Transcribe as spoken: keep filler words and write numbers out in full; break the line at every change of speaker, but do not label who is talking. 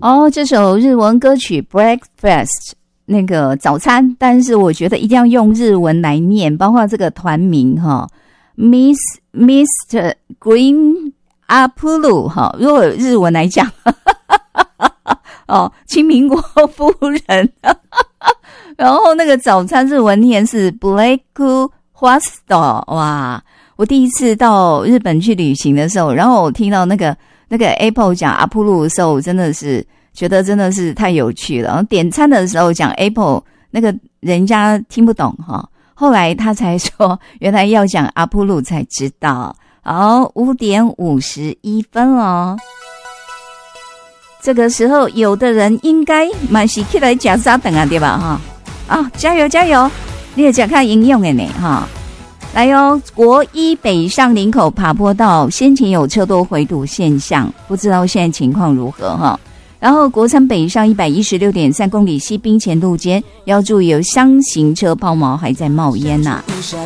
哦，这首日文歌曲 Breakfast 那个早餐，但是我觉得一定要用日文来念，包括这个团名哈 Miss Mister Green Apple 哈，如果日文来讲哦，青苹果夫人然后那个早餐日文念是 Black Hostel。 哇，我第一次到日本去旅行的时候，然后我听到那个那个 Apple 讲 Apple 的时候，真的是觉得真的是太有趣了。然后点餐的时候讲 Apple， 那个人家听不懂哈，后来他才说原来要讲 Apple 才知道。好，五点五十一分哦。这个时候有的人应该蛮是起来吃早顿啊，对吧哈？啊，加油加油！你也讲看营养的呢哈。来哟，国一北上林口爬坡道先前有车多回堵现象，不知道现在情况如何哈。然后国三北上一百一十六点三公里西滨前路间，要注意有箱型车抛锚还在冒烟呐、啊。